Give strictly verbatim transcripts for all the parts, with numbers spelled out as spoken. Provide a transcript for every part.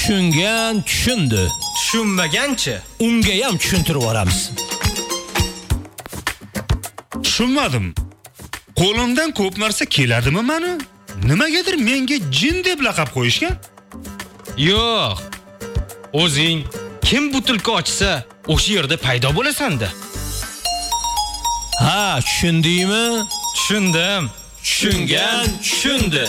tushungan tushundi. Tushunmaganchi? Unga ham tushuntirib yuboramiz. Tushunmadim. Qo'limdan ko'p narsa keladimi meni? Nimagadir menga jin deb laqab qo'yishgan? Yo'q. O'zing kim butilka ochsa, o'sha yerda paydo bo'lasan-da. Ha, tushundingmi? Tushundim. Tushungan tushundi.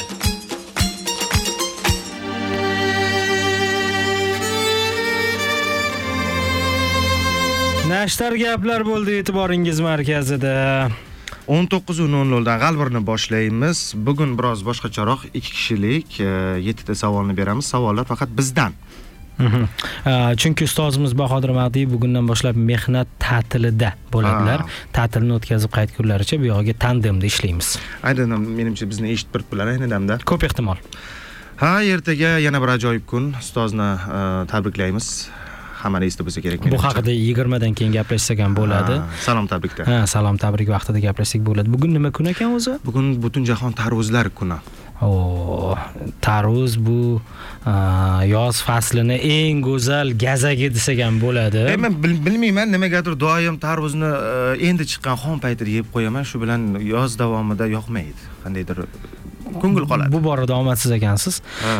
Nashtar gaplar bo'ldi e'tiboringiz markazida. o'n to'qqiz nol noldan g'alvirni boshlaymiz. Bugun biroz boshqacharoq ikki kishilik yetti ta savolni beramiz. Savollar faqat bizdan. Chunki ustozimiz Bahodir Mahdiy bugundan boshlab mehnat ta'tilida bo'ladilar. Ta'tilni o'tkazib qaytgunlaricha bu yo'g'iga tandemda ishlaymiz. Aynan menimcha bizni eshitib turibdilar ayni damda. Ko'p ehtimol. Ha, ertaga yana bir ajoyib kun. Ustozni tabriklaymiz. Hammani eshitib bo'lsa kerak. Bu haqida yigirma dan keyin gaplashsak ham bo'ladi. Salom tabrikda. Ha, salom tabrik vaqtida gaplashsak bo'ladi. Bugun nima kun ekan o'zi? Bugun butun jahon tarvuzlar kuni. O, tarvuz bu yoz faslini eng go'zal gazagi desak ham bo'ladi. Men bilmayman, nimagadir doim tarvuzni endi chiqqan xon paytida yeb qo'yaman, shu bilan yoz davomida yoqmaydi. Qandaydir ko'ngil qoladi. Bu borada omadsiz ekansiz.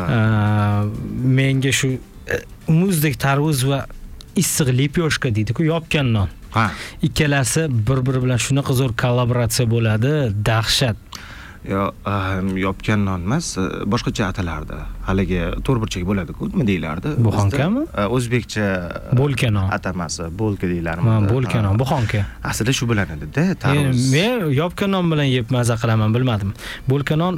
Menga shu muzdek tarvuz va issiq lepyoshka deydi-ku, yopgan non. Ha. Ikkalasi bir-biri bilan shunaqa zo'r kollaboratsiya bo'ladi, dahshat. Yo, yopgan non emas, boshqacha atalardi. Haligi to'rtburchak bo'ladi-ku, nima deylardi? Buxonkami? O'zbekcha bo'lka non atamasi, bo'lka deylarmi? Ha, bo'lka non, buxonka. Aslida shu bilan edi-da, tarvuz. Men yopgan non bilan yeb maza qilaman, bilmadim. Bo'lka non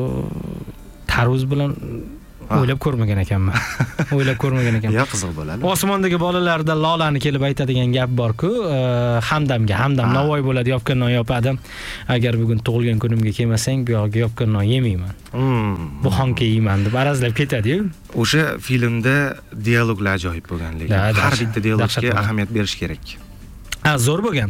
tarvuz bilan o'ylab ko'rmagan ekanman. O'ylab ko'rmagan ekanman. Ya qiziq bo'ladi. Osmondagi bolalarda Lolani kelib aytadigan gap bor-ku, Hamdamga, Hamdam Navoiy bo'ladi, yopgan non yopadi. Agar bugun tug'ilgan kunimga kelmasang, bu yoqqa yopgan non yemayman. Bu xonka yeyman deb arazlab ketadi-yu. O'sha filmda dialoglar ajoyib bo'lganligi. Har bitta dialogga ahamiyat berish kerak. Ha, zo'r bo'lgan.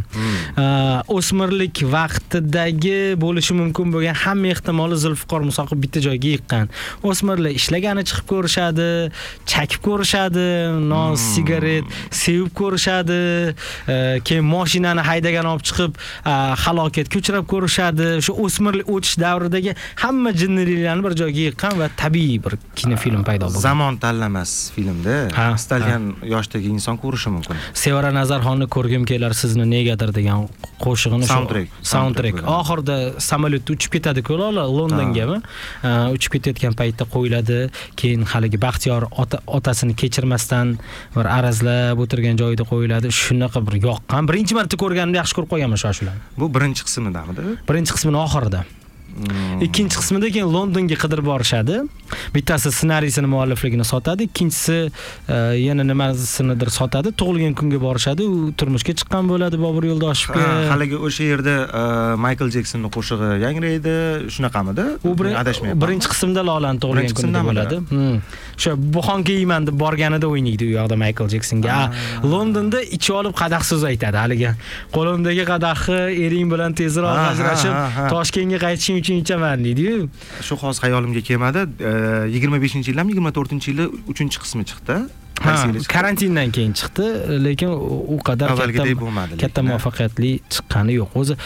O'smirlik vaqtidagi bo'lishi mumkin bo'lgan hamma ehtimoli Zulfiqor Musoqov bitta joyga yiqqan. O'smirlar ishlagani chiqib ko'rishadi, chakib ko'rishadi, non, sigaret sevib ko'rishadi, keyin mashinani haydagan olib chiqib halokatga uchrab ko'rishadi. Shu o'smirlik o'tish davridagi hamma jinniliklarni bir joyga yiqqan va tabiiy bir kinofilm paydo bo'lgan. Zamon tanlamas filmda istalgan yoshdagi inson ko'rishi mumkin. Sevara Nazarxonni ko'rgim kelar sizni negadir degan qo'shig'ini soundtrack soundtrack oxirida samolyotda uchib ketadi-ku, Londongami? Uchib ketayotgan paytda qo'yiladi, keyin haligi Baxtiyor otasini kechirmasdan bir arazlab o'tirgan joyida qo'yiladi. Shunaqa bir yoqqan. Birinchi marta ko'rganimda yaxshi ko'rib qo'yganman shu shularni. Bu birinchi qismidamidi? Birinchi qismining oxirida. Ikkinchi qismida keyin Londonga qidirib borishadi. Bittasi ssenariysini muallifligini sotadi, ikkinchisi yana nimasinidir sotadi. Tug'ilgan kunga borishadi, u turmushga chiqqan bo'ladi Bobur Yo'ldoshevga. Haligi o'sha yerda Michael Jacksonning qo'shig'i yangraydi, shunaqamidi? U birinchi qismda Lolani tug'ilgan kunida bo'ladi. O'sha buxonka yeyman deb borganida o'ynaydi u yoqda Michael Jacksonga. Londonda ichib olib qadah so'z aytadi. Haligi qo'limdagi qadahni ering bilan tezroq ajrashib, Toshkentga qaytishing uchun ichaman deydi-yu. Shu hozir xayolimga kelmadi. yigirma beshinchi yildan yigirma to'rtinchi yili uchinchi qismi chiqdi. Karantindan keyin chiqdi, lekin u qadar katta muvaffaqiyatli chiqqani yo'q. O'zi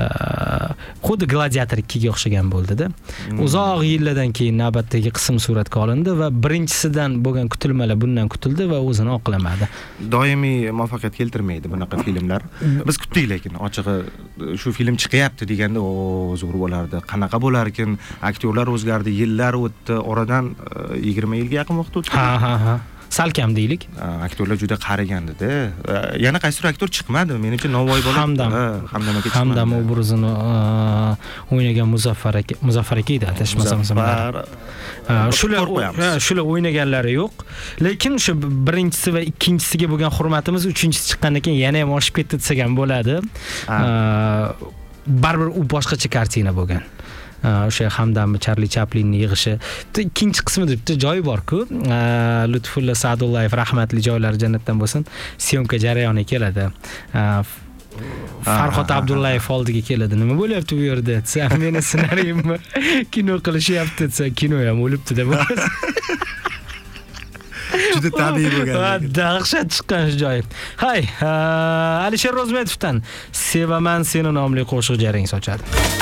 xuddi Gladiator ikkiga o'xshagan bo'ldi-da. Uzoq yillardan keyin navbatdagi qism suratga olindi va birinchisidan bo'lgan kutilmalar bundan kutildi va o'zini oqlamadi. Doimiy muvaffaqiyat keltirmaydi bunaqa filmlar. Biz kutdik, lekin ochig'i shu film chiqyapti deganda, o zo'r bo'lardi. Qanaqa bo'lar ekan? Aktyorlar o'zgardi, yillar o'tdi, oradan yigirma yilga yaqin vaqt o'tdi. Ha, ha, ha. Salkam deylik. Aktyorlar juda qarigandi-da. Yana qaysi aktor chiqmadi? Menimcha Navoiy bola. Hamdam. Hamdam aka chiqmadi. Hamdam obrazini o'ynagan Muzaffar aka, Muzaffar aka edi, adashmasam. Shular, shular o'ynaganlari yo'q. Lekin shu birinchisi va ikkinchisiga bo'lgan hurmatimiz uchinchisi chiqqandan keyin yana ham oshib ketdi desak ham bo'ladi. Baribir u boshqacha kartina bo'lgan. O'sha Hamdam Charlie Chaplinning yig'ishi. Ikkinchi qismida bitta joyi bor-ku, Lutfulla Sa'dullayev rahmatli joylari jannatdan bo'lsin, syomka jarayoniga keladi. Farhod Abdullayev oldiga keladi. Nima bo'lyapti bu yerda? Desa, meni ssenariyimni kino qilishyapti desa, kino ham o'libdi deb. juda tabiiy bo'lgan. Va dahshat chiqqan shu joyi. Hay, Alisher Ro'zmetovdan Sevaman seni nomli qo'shiq jaring sochadi.